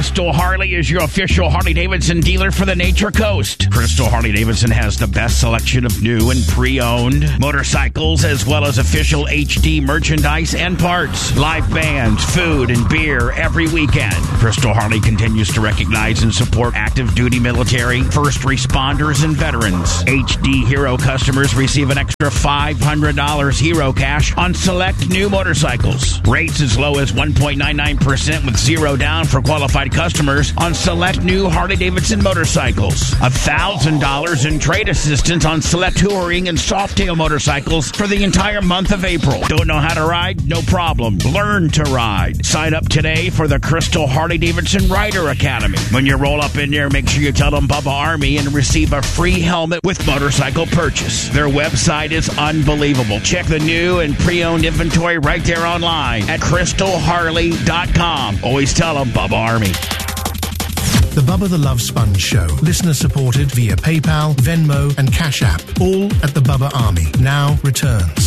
Crystal Harley is your official Harley-Davidson dealer for the Nature Coast. Crystal Harley-Davidson has the best selection of new and pre-owned motorcycles, as well as official HD merchandise and parts, live bands, food, and beer every weekend. Crystal Harley continues to recognize and support active duty military, first responders, and veterans. HD Hero customers receive an extra $500 Hero cash on select new motorcycles. Rates as low as 1.99% with zero down for qualified customers on select new Harley-Davidson motorcycles. $1,000 in trade assistance on select touring and Softail motorcycles for the entire month of April. Don't know how to ride? No problem. Learn to ride. Sign up today for the Crystal Harley-Davidson Rider Academy. When you roll up in there, make sure you tell them Bubba Army and receive a free helmet with motorcycle purchase. Their website is unbelievable. Check the new and pre-owned inventory right there online at crystalharley.com. Always tell them Bubba Army. The Bubba the Love Sponge Show. Listener supported via PayPal, Venmo, and Cash App. All at the Bubba Army. Now returns.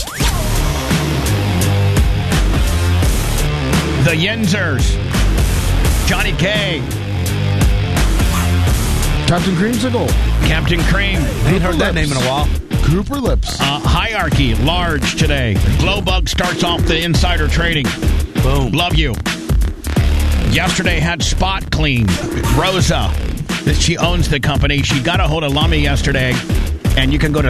The Yinzers. Johnny K. Captain Creamsicle. Captain Cream. Ain't heard that name in a while. Cooper Lips. Hierarchy, large today. Glowbug starts off the insider trading. Boom. Love you. Yesterday had Spot Clean. Rosa, she owns the company. She got a hold of Lummy yesterday, and you can go to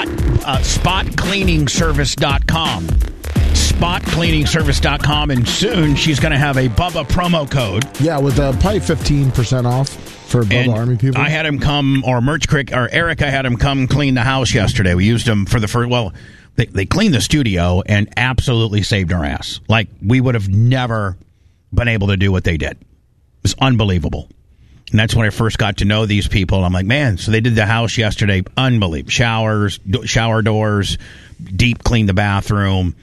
spotcleaningservice.com. Spotcleaningservice.com, and soon she's going to have a Bubba promo code. Yeah, with probably 15% off for Bubba Army people. I had him come, or Erica had him come clean the house yesterday. We used him for the first, they cleaned the studio and absolutely saved our ass. Like, we would have never been able to do what they did. It was unbelievable. And that's when I first got to know these people. I'm like, man, so they did the house yesterday. Unbelievable. Showers, shower doors, deep clean the bathroom,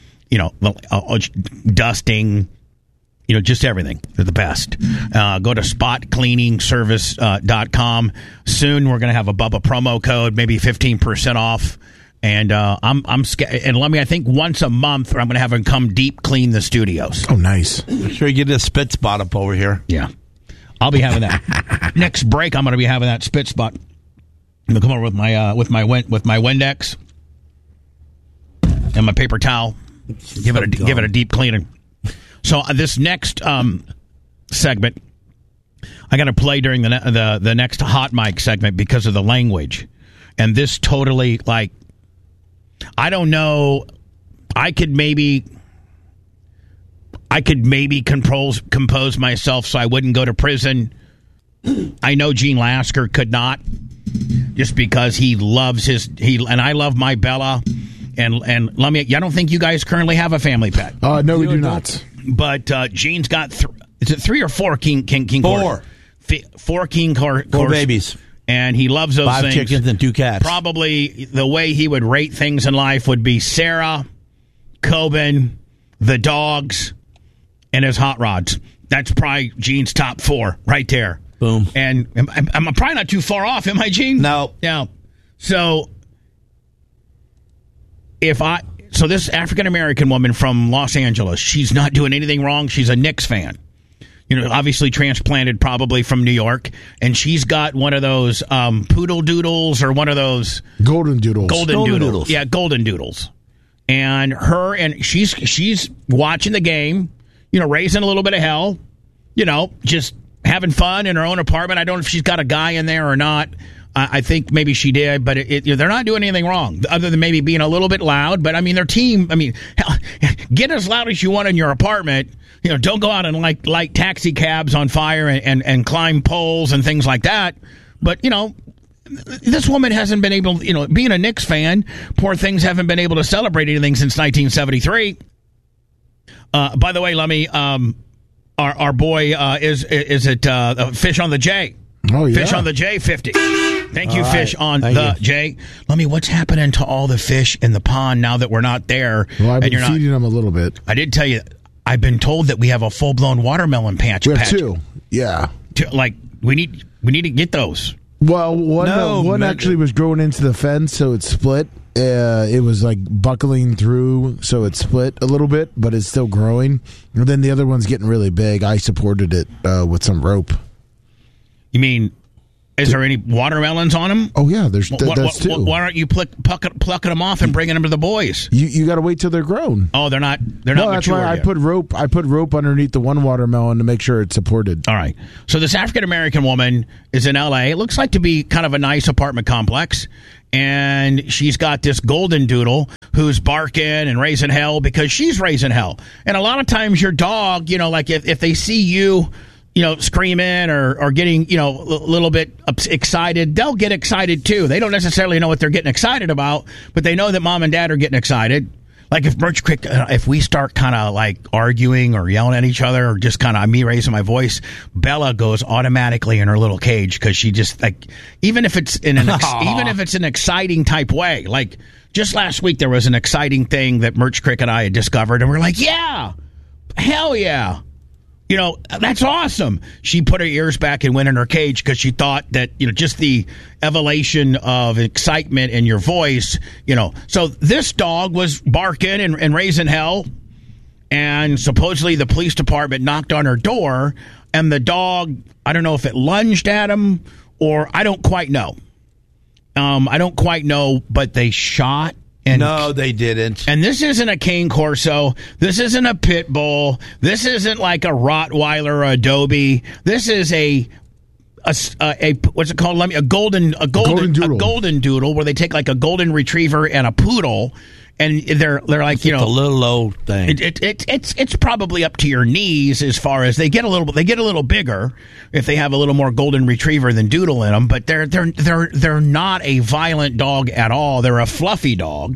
dusting, just everything. They're the best. Go to spotcleaningservice.com. Soon we're going to have a Bubba promo code, maybe 15% off. And I'm scared. And let me, I think once a month, I'm going to have him come deep clean the studios. Oh, nice. Make sure you get a spit spot up over here. Yeah. I'll be having that. Next break, I'm going to be having that spit spot. I'm going to come over with my Windex and my paper towel. Give it a deep cleaning. So this next segment, I got to play during the next hot mic segment because of the language, and this totally, like, I don't know. I could maybe compose myself so I wouldn't go to prison. I know Gene Lasker could not, just because he loves and I love my Bella. And let me. I don't think you guys currently have a family pet. No, we do not. But Gene's got is it 3 or 4 king four? 4 king horses. 4 babies. And he loves those 5 things. chickens and 2 cats. Probably the way he would rate things in life would be Sarah, Coben, the dogs, and his hot rods. That's probably Gene's top 4 right there. Boom. And I'm probably not too far off, am I, Gene? No. Yeah. So this African-American woman from Los Angeles, she's not doing anything wrong. She's a Knicks fan. Obviously transplanted probably from New York, and she's got one of those poodle doodles or one of those golden doodles. Golden doodles. Yeah, golden doodles. And she's watching the game, raising a little bit of hell, just having fun in her own apartment. I don't know if she's got a guy in there or not. I think maybe she did, but they're not doing anything wrong other than maybe being a little bit loud. But, their team, hell, get as loud as you want in your apartment. Don't go out and light taxi cabs on fire and climb poles and things like that. But, this woman hasn't been able, being a Knicks fan, poor things haven't been able to celebrate anything since 1973. By the way, Lummy, our boy, is it Fish on the J? Oh, yeah. Fish on the J, 50. Thank you, Fish on Thank the you. J. Lummy, what's happening to all the fish in the pond now that we're not there? Well, I've been feeding them a little bit. I did tell you, I've been told that we have a full-blown watermelon patch. We have 2. Yeah. We need to get those. Well, one actually was growing into the fence, so it split. It was buckling through, so it split a little bit, but it's still growing. And then the other one's getting really big. I supported it with some rope. You mean, is there any watermelons on them? Oh, yeah, that's too. Why aren't you plucking them off and bringing them to the boys? You got to wait till they're grown. Oh, they're not No, that's mature why yet. I put rope underneath the one watermelon to make sure it's supported. All right. So this African-American woman is in L.A. It looks like to be kind of a nice apartment complex. And she's got this golden doodle who's barking and raising hell because she's raising hell. And a lot of times your dog, like if they see you, screaming or getting, a little bit excited, they'll get excited too. They don't necessarily know what they're getting excited about, but they know that mom and dad are getting excited. Like if we start kind of like arguing or yelling at each other or just kind of me raising my voice, Bella goes automatically in her little cage because she just like, even if it's in an exciting type way, like just last week there was an exciting thing that Merch Crick and I had discovered and we're like, yeah, hell yeah. That's awesome. She put her ears back and went in her cage because she thought that, just the evolution of excitement in your voice, So this dog was barking and raising hell. And supposedly the police department knocked on her door. And the dog, I don't know if it lunged at him or I don't quite know. But they shot. No, they didn't. And this isn't a Cane Corso. This isn't a pit bull. This isn't like a Rottweiler or a Dobie. This is a what's it called? A golden doodle where they take like a golden retriever and a poodle, and they're like a little old thing. It's probably up to your knees as far as they get a little bigger if they have a little more golden retriever than doodle in them, but they're not a violent dog at all. They're a fluffy dog.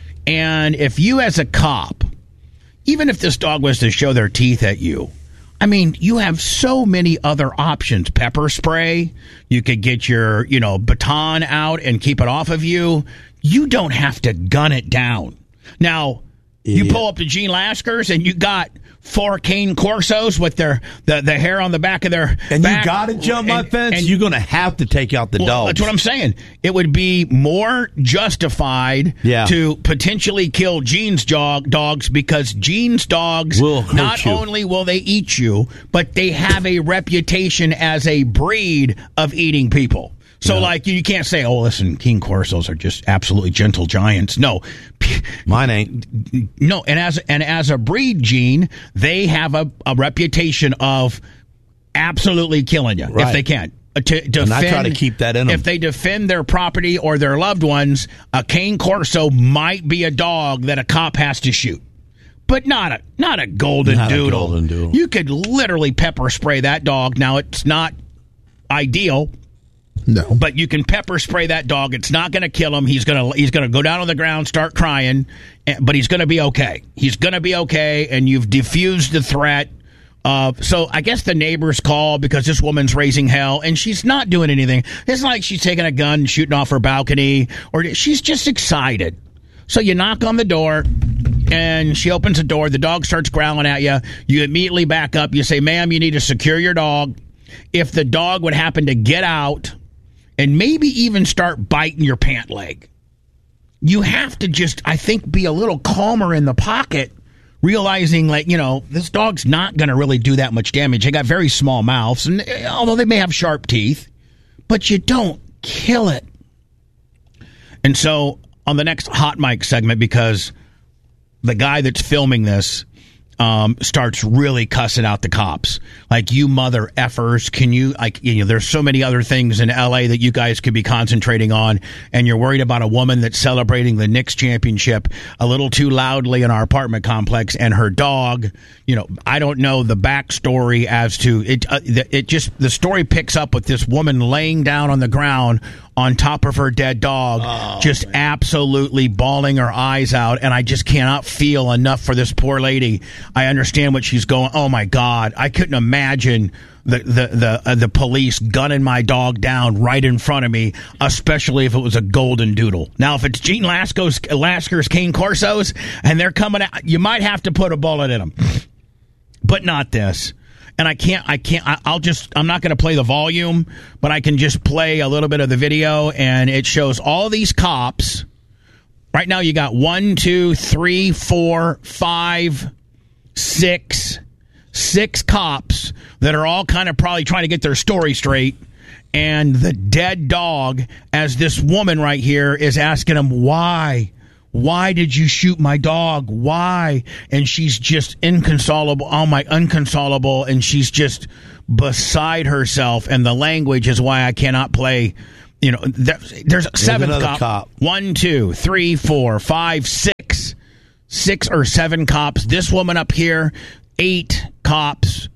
And if you as a cop, even if this dog was to show their teeth at you, I mean, you have so many other options. Pepper spray, you could get your, baton out and keep it off of you. You don't have to gun it down. Now, you pull up to Gene Lasker's and you got 4 Cane Corsos with the hair on the back of their and back. You got to jump my fence. And you're going to have to take out the dogs. That's what I'm saying. It would be more justified to potentially kill Gene's dogs because Gene's dogs not only will they eat you, but they have a reputation as a breed of eating people. So, like, you can't say, oh, listen, King Corsos are just absolutely gentle giants. No. Mine ain't. No, and as a breed, Gene, they have a reputation of absolutely killing you if they can. And I try to keep that in them. If they defend their property or their loved ones, a Cane Corso might be a dog that a cop has to shoot. But not a golden doodle. You could literally pepper spray that dog. Now, it's not ideal. No. But you can pepper spray that dog. It's not going to kill him. He's going to go down on the ground, start crying, but he's going to be okay. He's going to be okay, and you've diffused the threat. So I guess the neighbors call because this woman's raising hell, and she's not doing anything. It's like she's taking a gun and shooting off her balcony, or she's just excited. So you knock on the door, and she opens the door. The dog starts growling at you. You immediately back up. You say, ma'am, you need to secure your dog. If the dog would happen to get out and maybe even start biting your pant leg, you have to just, I think, be a little calmer in the pocket, realizing, like, this dog's not going to really do that much damage. They got very small mouths, and although they may have sharp teeth, but you don't kill it. And so on the next Hot Mic segment, because the guy that's filming this starts really cussing out the cops. Like, you mother effers, can you, there's so many other things in LA that you guys could be concentrating on, and you're worried about a woman that's celebrating the Knicks championship a little too loudly in our apartment complex, and her dog, I don't know the backstory as to it. The story picks up with this woman laying down on the ground on top of her dead dog, absolutely bawling her eyes out, and I just cannot feel enough for this poor lady. I understand what she's going. Oh my God, I couldn't imagine the police gunning my dog down right in front of me, especially if it was a golden doodle. Now, if it's Gene Lasker's Cane Corsos and they're coming out, you might have to put a bullet in them, but not this. And I'm not going to play the volume, but I can just play a little bit of the video, and it shows all these cops. Right now you got 1, 2, 3, 4, 5, 6 cops that are all kind of probably trying to get their story straight. and the dead dog as this woman right here is asking him, why? Why did you shoot my dog? Why? And she's just inconsolable, unconsolable, and she's just beside herself. And the language is why I cannot play. You know, there's a seventh cop. 1, 2, 3, 4, 5, 6. 6 or 7 cops. This woman up here, 8 cops.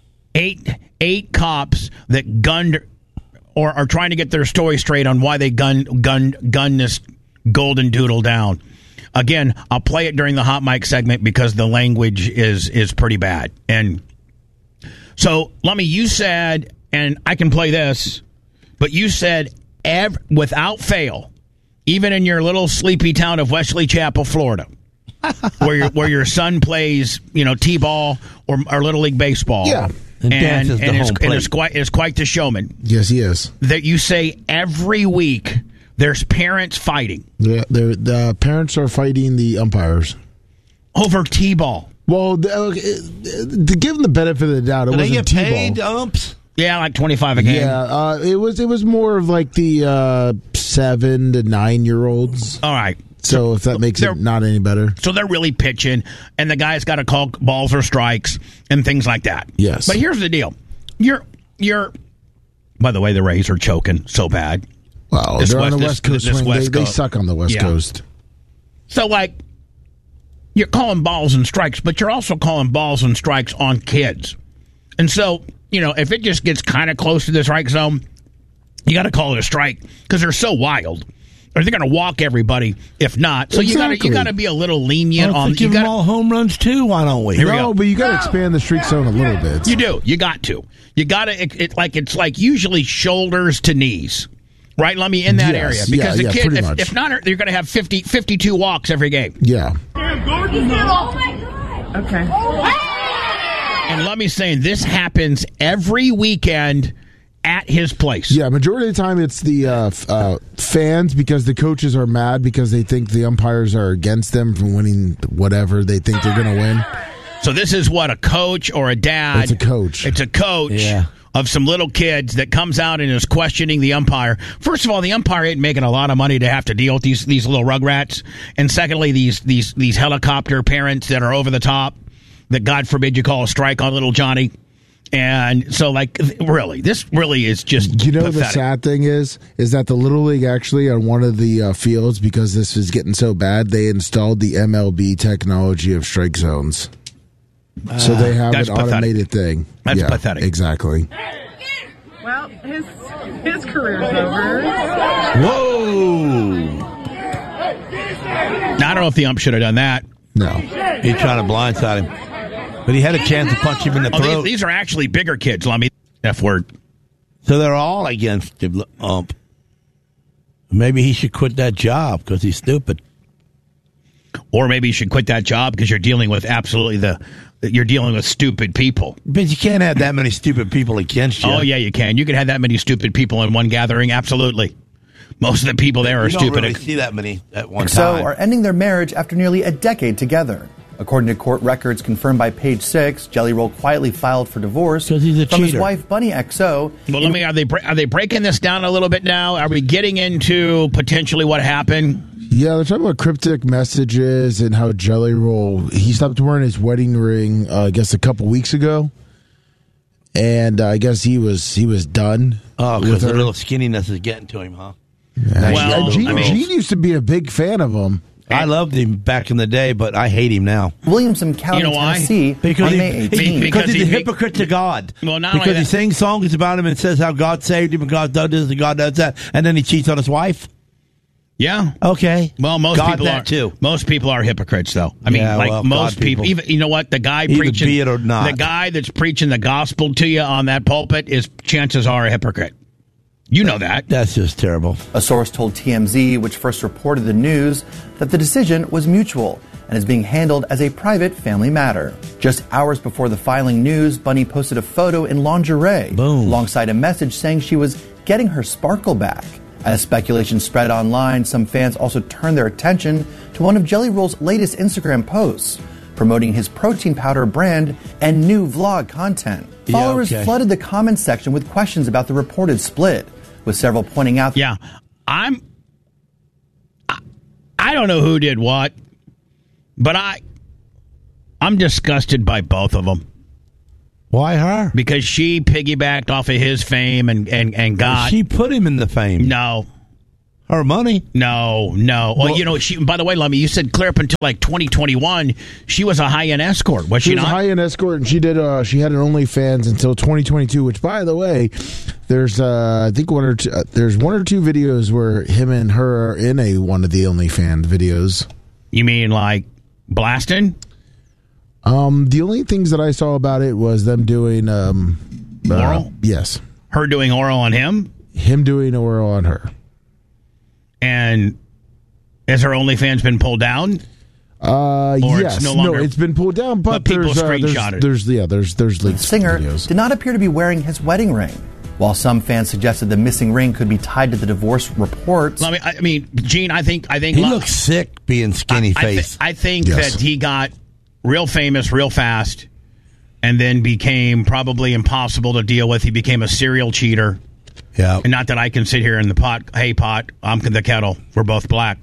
8 cops that gunned or are trying to get their story straight on why they gunned this golden doodle down. Again, I'll play it during the hot mic segment because the language is pretty bad. And so, Lummy, you said, and I can play this, but you said without fail, even in your little sleepy town of Wesley Chapel, Florida, where your son plays, t-ball or little league baseball. Yeah. And is quite the showman. Yes, he is. That you say every week there's parents fighting. Yeah, the parents are fighting the umpires over t-ball. Well, to give them the benefit of the doubt, it wasn't they get t-ball. paid umps? Yeah, like $25 a game. Yeah, it was more of like the 7 to 9-year-olds. All right. So if that makes it not any better. So they're really pitching, and the guy's got to call balls or strikes and things like that. Yes. But here's the deal. You're. By the way, the Rays are choking so bad. Well, they're on the West Coast swing. They suck on the West Coast. So, you're calling balls and strikes, but you're also calling balls and strikes on kids. And so, if it just gets kind of close to the strike zone, you got to call it a strike because they're so wild. Or they're going to walk everybody if not. So exactly. you got to be a little lenient on. Give them all home runs too. Why don't we? No, but you got to expand the strike zone a little bit. You do. You got to. You got to. It's like usually shoulders to knees, right? Let me in that area because the kid, if not, they're going to have 52 walks every game. Yeah. Oh my God. Okay. And let me say, this happens every weekend at his place. Yeah, majority of the time it's the fans because the coaches are mad because they think the umpires are against them from winning whatever they think they're going to win. So this is what, a coach or a dad? It's a coach. It's a coach of some little kids that comes out and is questioning the umpire. First of all, the umpire ain't making a lot of money to have to deal with these little rugrats. And secondly, these helicopter parents that are over the top that, God forbid, you call a strike on little Johnny. And so, this really is just pathetic. The sad thing is that the Little League actually on one of the fields, because this is getting so bad, they installed the MLB technology of strike zones. So they have an automated thing. That's pathetic. Exactly. Well, his career's over. Whoa! Now, I don't know if the ump should have done that. No. He's trying to blindside him. But he had a chance to punch him in the throat. These are actually bigger kids, let me F word. So they're all against the ump. Maybe he should quit that job because he's stupid. Or maybe you should quit that job because you're dealing with you're dealing with stupid people. But you can't have that many stupid people against you. Oh, yeah, you can. You can have that many stupid people in one gathering, absolutely. Most of the people there are stupid. You don't really see that many at one time. So are ending their marriage after nearly a decade together. According to court records confirmed by Page 6, Jelly Roll quietly filed for divorce from his wife, Bunny XO. Well, are they breaking this down a little bit now? Are we getting into potentially what happened? Yeah, they're talking about cryptic messages and how Jelly Roll, he stopped wearing his wedding ring, I guess, a couple weeks ago. And I guess he was done. Oh, because the little skinniness is getting to him, huh? Yeah. Well, Gene used to be a big fan of him. I loved him back in the day, but I hate him now. Williamson County, Tennessee, because on May 18th. Because he's a hypocrite to God. Well, because he sings songs about him and says how God saved him and God does this and God does that, and then he cheats on his wife. Yeah. Okay. Well, most people are hypocrites, though. I mean, most people. Even you know what? The guy preaching, be it or not. The guy that's preaching the gospel to you on that pulpit is chances are a hypocrite. You know that. That's just terrible. A source told TMZ, which first reported the news, that the decision was mutual and is being handled as a private family matter. Just hours before the filing news, Bunny posted a photo in lingerie, alongside a message saying she was getting her sparkle back. As speculation spread online, some fans also turned their attention to one of Jelly Roll's latest Instagram posts. promoting his protein powder brand and new vlog content. Followers flooded the comments section with questions about the reported split, with several pointing out... Yeah, I don't know who did what, but I'm disgusted by both of them. Why her? Because she piggybacked off of his fame and got... She put him in the fame. No. Her money? No. Well, you know, she. By the way, Lummy, you said clear up until like 2021, she was a high-end escort, was she not? She was a high-end escort, and she did. She had an OnlyFans until 2022. Which, by the way, there's I think there's one or two videos where him and her are in one of the OnlyFans videos. You mean like blasting? The only things that I saw about it was them doing oral. Yes, her doing oral on him. Him doing oral on her. And has her OnlyFans been pulled down? Yes. It's no longer, it's been pulled down, but people screenshotted. There's leaked The singer videos. did not appear to be wearing his wedding ring. While some fans suggested the missing ring could be tied to the divorce reports. I mean, Gene, I think he looks sick being skinny face. I think that he got real famous real fast, and then became probably impossible to deal with. He became a serial cheater. Yeah, and not that I can sit here in the pot. Hey, pot, I'm the kettle. We're both black,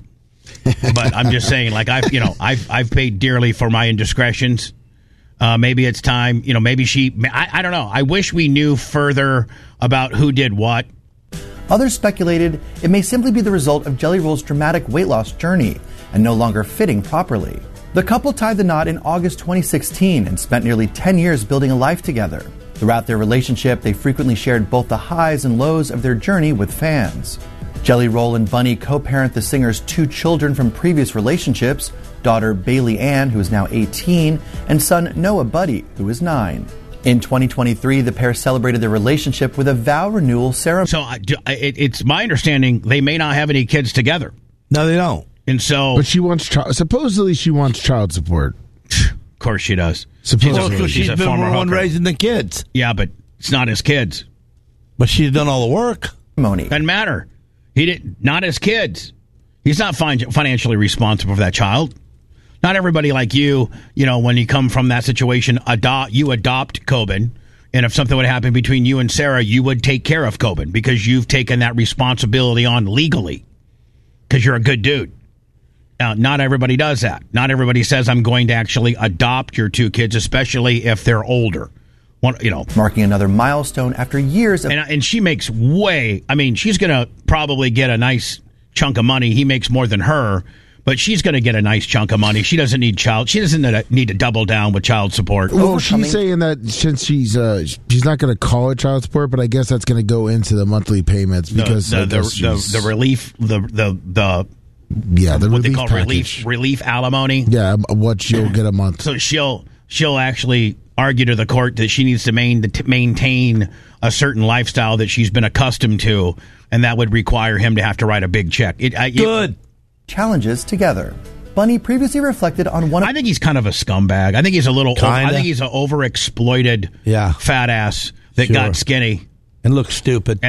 but I'm just saying, like I've paid dearly for my indiscretions. Maybe it's time. Maybe she. I don't know. I wish we knew further about who did what. Others speculated it may simply be the result of Jelly Roll's dramatic weight loss journey and no longer fitting properly. The couple tied the knot in August 2016 and spent nearly 10 years building a life together. Throughout their relationship, they frequently shared both the highs and lows of their journey with fans. Jelly Roll and Bunny co-parent the singer's 2 children from previous relationships, daughter Bailey Ann, who is now 18, and son Noah Buddy, who is 9. In 2023, the pair celebrated their relationship with a vow renewal ceremony. So it's my understanding they may not have any kids together. No, they don't. And so... But supposedly she wants child support. Of course she does. Supposedly. She's been the one raising the kids. Yeah, but it's not his kids. But she's done all the work. Doesn't matter. Not his kids. He's not financially responsible for that child. Not everybody like you, when you come from that situation, you adopt Coben. And if something would happen between you and Sarah, you would take care of Coben because you've taken that responsibility on legally because you're a good dude. Now, not everybody does that. Not everybody says, I'm going to actually adopt your 2 kids, especially if they're older. Marking another milestone after years of... And she makes she's going to probably get a nice chunk of money. He makes more than her, but she's going to get a nice chunk of money. She doesn't need to double down with child support. Well, she's saying that since she's not going to call it child support, but I guess that's going to go into the monthly payments because the relief, what they call relief alimony. Yeah, what you'll get a month. So she'll actually argue to the court that she needs to maintain a certain lifestyle that she's been accustomed to, and that would require him to have to write a big check. Good. Challenges together. Bunny previously reflected on one of... I think he's kind of a scumbag. I think he's I think he's an overexploited fat ass that got skinny. And looks stupid.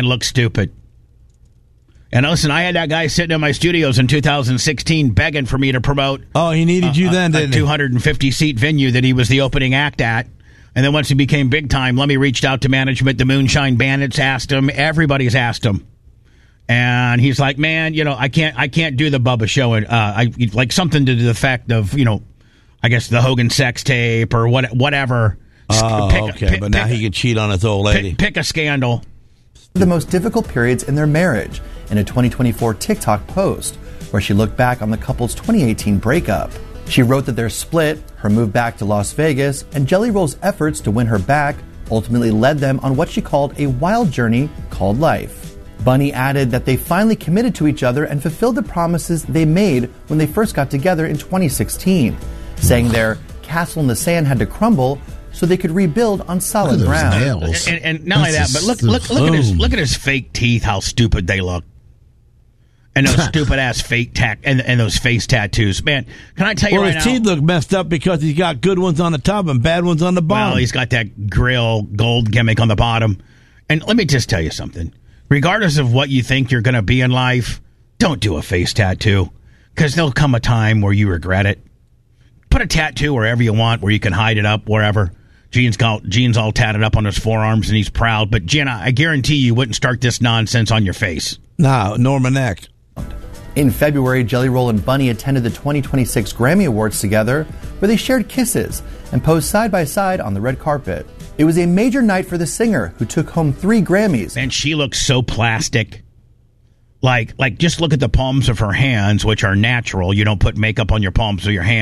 And listen, I had that guy sitting in my studios in 2016 begging for me to promote. Oh, he needed you then, didn't he? A 250-seat venue that he was the opening act at. And then once he became big time, Lemmy reached out to management. The Moonshine Bandits asked him. Everybody's asked him. And he's like, man, I can't do the Bubba show. And I like something to the effect of, I guess the Hogan sex tape or whatever. But now he can cheat on his old lady. Pick a scandal. The most difficult periods in their marriage in a 2024 TikTok post where she looked back on the couple's 2018 breakup. She wrote that their split, her move back to Las Vegas, and Jelly Roll's efforts to win her back ultimately led them on what she called a wild journey called life. Bunny added that they finally committed to each other and fulfilled the promises they made when they first got together in 2016, saying their castle in the sand had to crumble so they could rebuild on solid ground. And not only that, but look at his fake teeth, how stupid they look. And those stupid ass fake and those face tattoos. Man, can I tell you right now? His teeth look messed up because he's got good ones on the top and bad ones on the bottom. Well, he's got that grill gold gimmick on the bottom. And let me just tell you something. Regardless of what you think you're going to be in life, don't do a face tattoo because there'll come a time where you regret it. Put a tattoo wherever you want, where you can hide it up, wherever. Gene's all tatted up on his forearms, and he's proud. But, Jen, I guarantee you wouldn't start this nonsense on your face. No, Norman Eck. In February, Jelly Roll and Bunny attended the 2026 Grammy Awards together, where they shared kisses and posed side by side on the red carpet. It was a major night for the singer, who took home 3 Grammys. And she looks so plastic. Like, just look at the palms of her hands, which are natural. You don't put makeup on your palms of your hands.